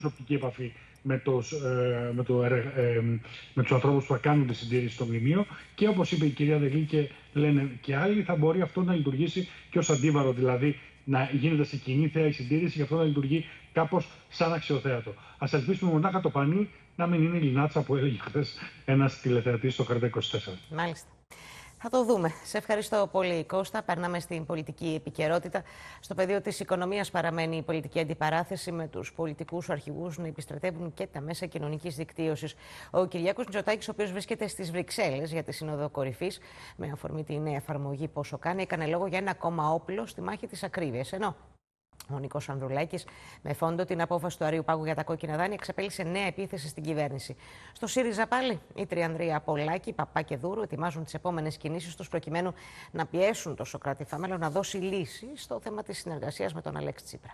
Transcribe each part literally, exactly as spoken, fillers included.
οπτική επαφή με, τους, ε, με, το, ε, ε, με τους ανθρώπους που θα κάνουν τη συντήρηση στο μνημείο και όπως είπε η κυρία Δελή και λένε και άλλοι, θα μπορεί αυτό να λειτουργήσει και ως αντίβαρο, δηλαδή να γίνεται σε κοινή θέα η συντήρηση και αυτό να λειτουργεί κάπως σαν αξιοθέατο. Ας ελπίσουμε μονάχα το πανί να μην είναι η λινάτσα που έλεγε χθες ένας τηλεθεατής στο Χαρντά είκοσι τέσσερα. Μάλιστα. Θα το δούμε. Σε ευχαριστώ πολύ, Κώστα. Περνάμε στην πολιτική επικαιρότητα. Στο πεδίο της οικονομίας παραμένει η πολιτική αντιπαράθεση, με τους πολιτικούς αρχηγούς να επιστρατεύουν και τα μέσα κοινωνικής δικτύωσης. Ο Κυριάκος Μητσοτάκης, ο οποίος βρίσκεται στις Βρυξέλλες για τη Σύνοδο Κορυφής, με αφορμή τη νέα εφαρμογή Πόσο Κάνει, έκανε λόγο για ένα ακόμα όπλο στη μάχη της ακρίβειας. Ενώ ο Νίκος Ανδρουλάκης, με φόντο την απόφαση του Αρείου Πάγου για τα κόκκινα δάνεια, εξαπέλυσε νέα επίθεση στην κυβέρνηση. Στο ΣΥΡΙΖΑ πάλι, η Τριανδρία Πολάκη, Παπά και Δούρου ετοιμάζουν τις επόμενες κινήσεις τους προκειμένου να πιέσουν το Σωκράτη Φάμελο να δώσει λύση στο θέμα της συνεργασίας με τον Αλέξη Τσίπρα.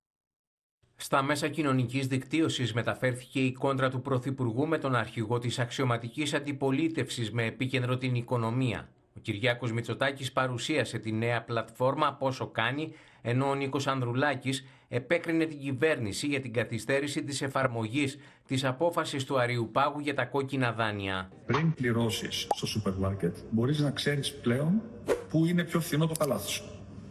Στα μέσα κοινωνικής δικτύωσης μεταφέρθηκε η κόντρα του Πρωθυπουργού με τον αρχηγό της αξιωματικής αντιπολίτευσης με επίκεντρο την οικονομία. Ο Κυριάκος Μητσοτάκης παρουσίασε τη νέα πλατφόρμα Πόσο Κάνει, ενώ ο Νίκος Ανδρουλάκης επέκρινε την κυβέρνηση για την καθυστέρηση της εφαρμογής της απόφασης του Αρείου Πάγου για τα κόκκινα δάνεια. Πριν πληρώσεις στο σούπερ μάρκετ, μπορείς να ξέρεις πλέον πού είναι πιο φθηνό το καλάθι σου.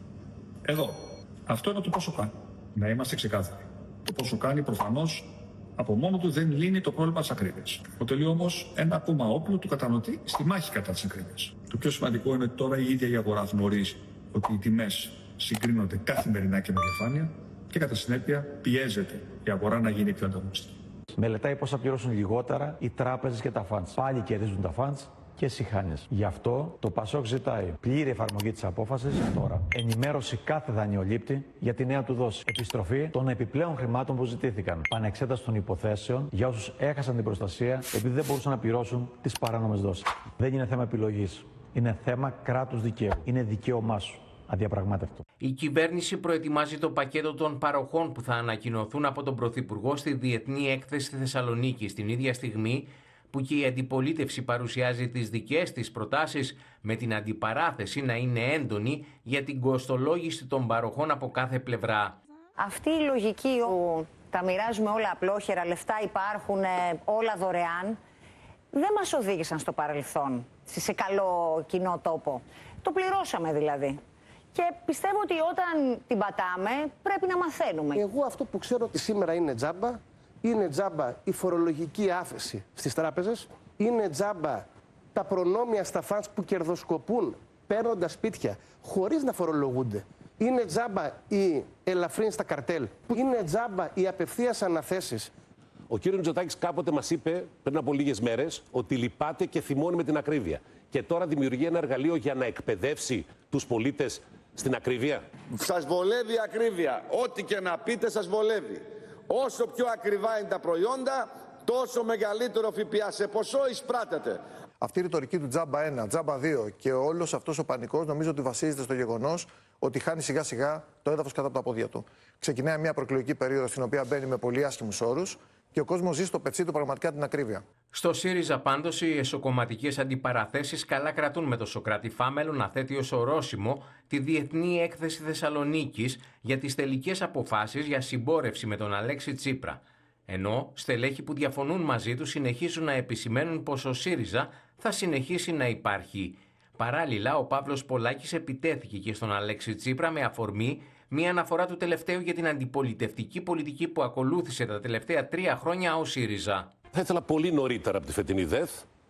Εδώ. Αυτό είναι το Πόσο Κάνει. Να είμαστε ξεκάθαροι. Το Πόσο Κάνει προφανώς από μόνο του δεν λύνει το πρόβλημα της ακρίβειας. Αποτελεί όμως ένα ακόμα όπλο του καταναλωτή στη μάχη κατά της ακρίβειας. Το πιο σημαντικό είναι ότι τώρα η ίδια η αγορά γνωρίζει ότι οι τιμές συγκρίνονται καθημερινά και με διαφάνεια και κατά συνέπεια πιέζεται η αγορά να γίνει πιο ανταγωνιστική. Μελετάει πώς θα πληρώσουν λιγότερα οι τράπεζες και τα φαντς. Πάλι κερδίζουν τα φαντς και σιχάνιες. Γι' αυτό το ΠΑΣΟΚ ζητάει πλήρη εφαρμογή της απόφασης τώρα. Ενημέρωση κάθε δανειολήπτη για τη νέα του δόση. Επιστροφή των επιπλέον χρημάτων που ζητήθηκαν. Πανεξέταση των υποθέσεων για όσους έχασαν την προστασία επειδή δεν μπορούσαν να πληρώσουν τις παράνομες δόσεις. Δεν είναι θέμα επιλογής. Είναι θέμα κράτους δικαίου. Είναι δικαίωμά σου. Αδιαπραγμάτευτο. Η κυβέρνηση προετοιμάζει το πακέτο των παροχών που θα ανακοινωθούν από τον Πρωθυπουργό στη Διεθνή Έκθεση Θεσσαλονίκη, την ίδια στιγμή που και η αντιπολίτευση παρουσιάζει τις δικές της προτάσεις, με την αντιπαράθεση να είναι έντονη για την κοστολόγηση των παροχών από κάθε πλευρά. Αυτή η λογική που τα μοιράζουμε όλα απλόχερα, λεφτά υπάρχουν, όλα δωρεάν, δεν μας οδήγησαν στο παρελθόν σε καλό κοινό τόπο. Το πληρώσαμε δηλαδή. Και πιστεύω ότι όταν την πατάμε πρέπει να μαθαίνουμε. Εγώ αυτό που ξέρω ότι σήμερα είναι τζάμπα, είναι τζάμπα η φορολογική άφεση στις τράπεζες, είναι τζάμπα τα προνόμια στα φαντς που κερδοσκοπούν παίρνοντας σπίτια χωρίς να φορολογούνται. Είναι τζάμπα η ελαφρύνση στα καρτέλ, είναι τζάμπα οι απευθείας αναθέσεις. Ο κύριος Μητσοτάκης κάποτε μας είπε πριν από λίγες μέρες ότι λυπάται και θυμώνει με την ακρίβεια. Και τώρα δημιουργεί ένα εργαλείο για να εκπαιδεύσει τους πολίτες στην ακρίβεια. Σας βολεύει η ακρίβεια. Ό,τι και να πείτε σας βολεύει. Όσο πιο ακριβά είναι τα προϊόντα, τόσο μεγαλύτερο ΦΠΑ σε ποσό εισπράτεται. Αυτή η ρητορική του τζάμπα ένα, τζάμπα δύο και όλος αυτός ο πανικός νομίζω ότι βασίζεται στο γεγονός ότι χάνει σιγά σιγά το έδαφος κατά από τα πόδια του. Ξεκινάει μια προεκλογική περίοδο στην οποία μπαίνει με πολύ άσχημους όρους και ο κόσμος ζει στο πετσί του πραγματικά την ακρίβεια. Στο ΣΥΡΙΖΑ πάντως οι εσωκομματικές αντιπαραθέσεις καλά κρατούν με το Σωκράτη Φάμελο να θέτει ως ορόσημο τη Διεθνή Έκθεση Θεσσαλονίκης για τις τελικές αποφάσεις για συμπόρευση με τον Αλέξη Τσίπρα. Ενώ στελέχοι που διαφωνούν μαζί του συνεχίζουν να επισημαίνουν πως ο ΣΥΡΙΖΑ θα συνεχίσει να υπάρχει. Παράλληλα, ο Παύλος Πολάκης επιτέθηκε και στον Αλέξη Τσίπρα με αφορμή μία αναφορά του τελευταίου για την αντιπολιτευτική πολιτική που ακολούθησε τα τελευταία τρία χρόνια ο ΣΥΡΙΖΑ. Θα ήθελα πολύ νωρίτερα από τη φετινή ΔΕΘ,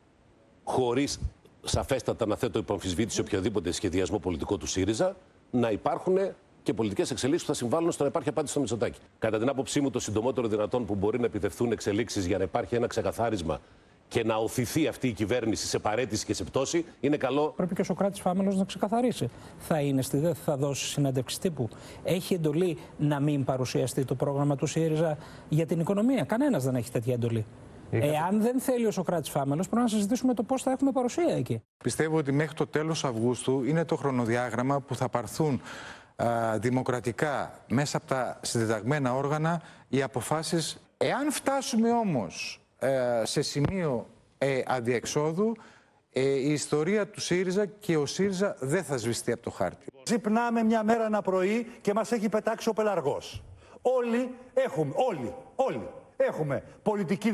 χωρίς σαφέστατα να θέτω υπό αμφισβήτηση οποιοδήποτε σχεδιασμό πολιτικό του ΣΥΡΙΖΑ, να υπάρχουν και πολιτικές εξελίξεις που θα συμβάλλουν στο να υπάρχει απάντηση στο Μητσοτάκη. Κατά την άποψή μου, το συντομότερο δυνατόν που μπορεί να επιτευχθούν εξελίξεις για να υπάρχει ένα ξεκαθάρισμα και να οθηθεί αυτή η κυβέρνηση σε παρέτηση και σε πτώση, είναι καλό. Πρέπει και ο Σωκράτης Φάμελος να ξεκαθαρίσει. Θα είναι στη ΔΕΘ, θα δώσει συνέντευξη τύπου. Έχει εντολή να μην παρουσιαστεί το πρόγραμμα του ΣΥΡΙΖΑ για την οικονομία. Κανένας δεν έχει τέτοια εντολή. Είχα... Εάν δεν θέλει ο Σωκράτης Φάμελος, πρέπει να συζητήσουμε το πώς θα έχουμε παρουσία εκεί. Πιστεύω ότι μέχρι το τέλος Αυγούστου είναι το χρονοδιάγραμμα που θα πάρθουν α, δημοκρατικά μέσα από τα συντεταγμένα όργανα οι αποφάσεις. Εάν φτάσουμε όμως σε σημείο ε, αντιεξόδου, ε, η ιστορία του ΣΥΡΙΖΑ και ο ΣΥΡΙΖΑ δεν θα σβηστεί από το χάρτη. Ξυπνάμε μια μέρα ένα πρωί και μας έχει πετάξει ο πελαργός. Όλοι έχουμε, όλοι, όλοι. Έχουμε πολιτική